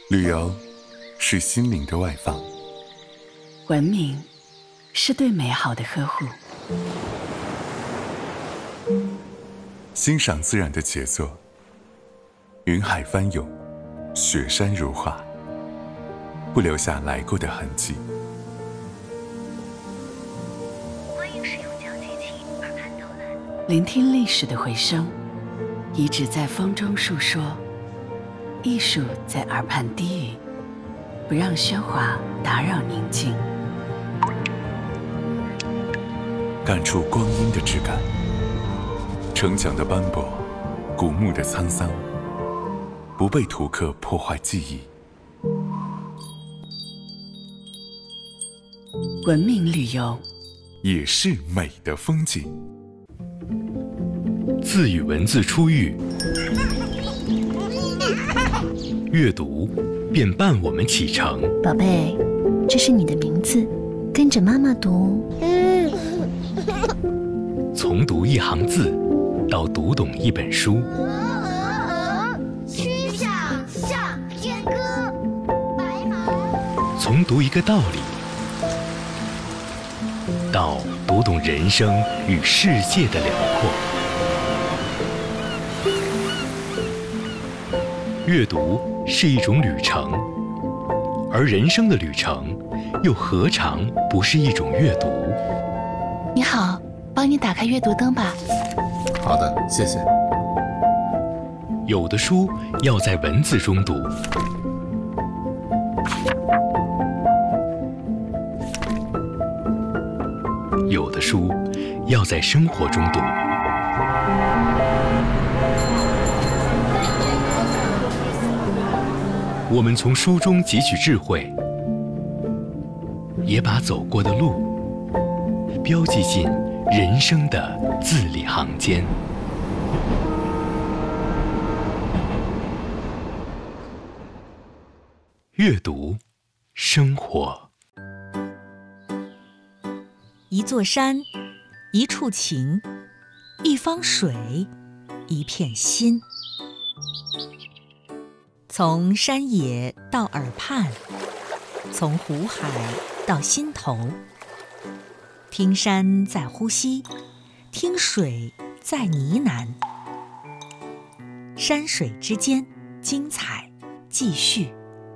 旅游是心灵的外放， 文明是对美好的呵护， 欣赏自然的杰作，云海翻涌，雪山如画，不留下来过的痕迹。 欢迎使用交际器耳畔导览， 聆听历史的回声，遗址在风中述说，艺术在耳畔低语，不让喧哗打扰宁静。 感触光阴的质感，城墙的斑驳，古墓的沧桑，不被图刻破坏记忆。 文明旅游也是美的风景。 字与文字初遇，阅读便伴我们启程。 宝贝，这是你的名字，跟着妈妈读。 从读一行字，到读懂一本书。 曲项向天歌，白马。 从读一个道理，到读懂人生与世界的辽阔。阅读是一种旅程，而人生的旅程，又何尝不是一种阅读？ 你好，帮你打开阅读灯吧。 好的，谢谢。 有的书要在文字中读，有的书要在生活中读。我们从书中汲取智慧，也把走过的路标记进人生的字里行间。阅读，生活。 一座山，一处情，一方水，一片心。从山野到耳畔，从湖海到心头。听山在呼吸，听水在呢喃。山水之间，精彩继续。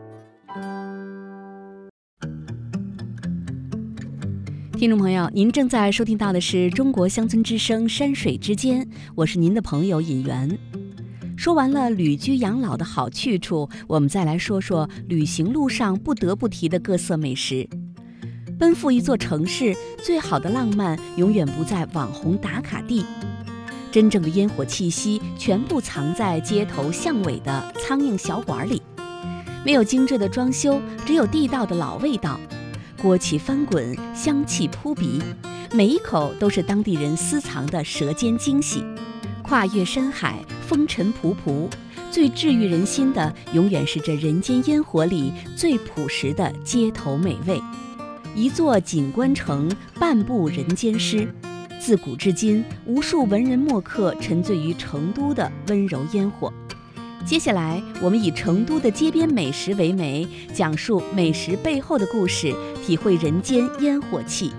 听众朋友，您正在收听到的是中国乡村之声山水之间，我是您的朋友尹媛。说完了旅居养老的好去处，我们再来说说旅行路上不得不提的各色美食。奔赴一座城市，最好的浪漫永远不在网红打卡地，真正的烟火气息全部藏在街头巷尾的苍蝇小馆里。没有精致的装修，只有地道的老味道，锅气翻滚，香气扑鼻，每一口都是当地人私藏的舌尖惊喜。跨越山海，风尘仆仆，最治愈人心的永远是这人间烟火里最朴实的街头美味。一座锦官城，半部人间诗。自古至今，无数文人墨客沉醉于成都的温柔烟火。接下来，我们以成都的街边美食为媒，讲述美食背后的故事，体会人间烟火气。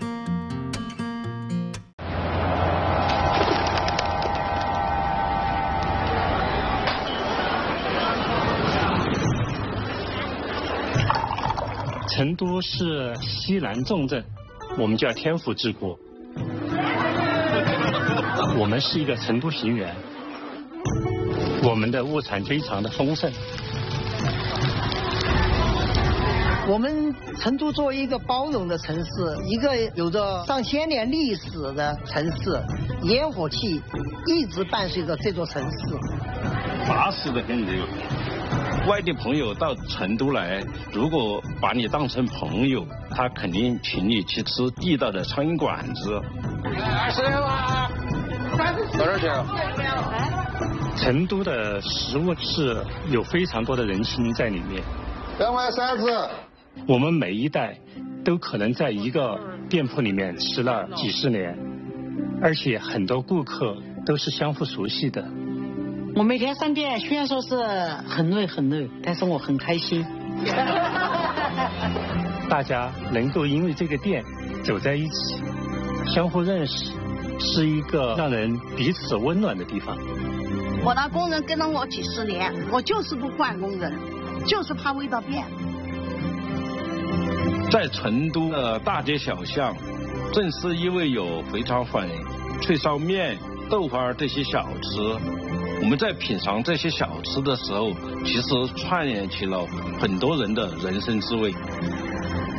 成都是西南重镇，我们叫天府之国。我们是一个成都平原，我们的物产非常的丰盛。 我们成都作为一个包容的城市，一个有着上千年历史的城市，烟火气一直伴随着这座城市。 巴适的很这个。外地朋友到成都来，如果把你当成朋友，他肯定请你去吃地道的苍蝇馆子。 多少钱？ 成都的食物是有非常多的人情在里面。 2碗鳝子。 我们每一代都可能在一个店铺里面吃了几十年，而且很多顾客都是相互熟悉的。 我每天上店，虽然说是很累，但是我很开心。 大家能够因为这个店走在一起，相互认识，是一个让人彼此温暖的地方。 我那工人跟了我几10年，我就是不换工人，就是怕味道变。 在成都的大街小巷，正是因为有肥肠粉、脆烧面、豆花这些小吃，我们在品尝这些小吃的时候，其实串联起了很多人的人生滋味。